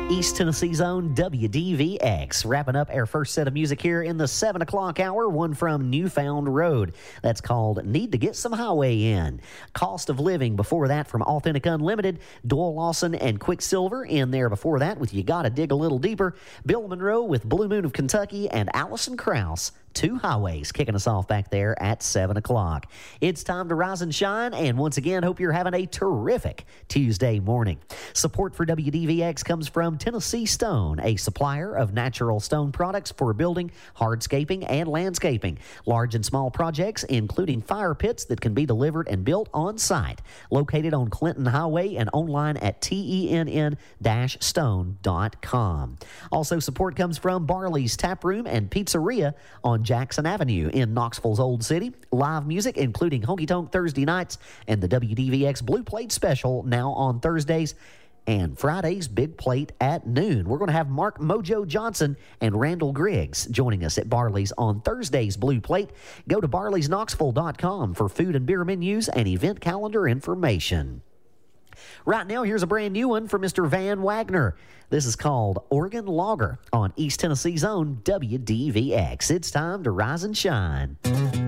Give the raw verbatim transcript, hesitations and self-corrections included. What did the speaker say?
East Tennessee's own W D V X. Wrapping up our first set of music here in the seven o'clock hour, one from Newfound Road. That's called Need to Get Some Highway In. Cost of Living before that from Authentic Unlimited. Doyle Lawson and Quicksilver in there before that with You Gotta Dig a Little Deeper. Bill Monroe with Blue Moon of Kentucky, and Allison Krauss, Two Highways, kicking us off back there at seven o'clock. It's time to rise and shine, and once again, hope you're having a terrific Tuesday morning. Support for W D V X comes from Tennessee Stone, a supplier of natural stone products for building, hardscaping, and landscaping. Large and small projects, including fire pits that can be delivered and built on site. Located on Clinton Highway and online at T E N N stone dot com. Also, support comes from Barley's Tap Room and Pizzeria on Jackson Avenue in Knoxville's Old City. Live music, including Honky Tonk Thursday nights and the W D V X Blue Plate Special now on Thursdays. And Friday's Big Plate at noon. We're going to have Mark Mojo Johnson and Randall Griggs joining us at Barley's on Thursday's Blue Plate. Go to barleys knoxville dot com for food and beer menus and event calendar information. Right now, here's a brand new one from Mister Van Wagner. This is called Oregon Logger on East Tennessee's own W D V X. It's time to rise and shine.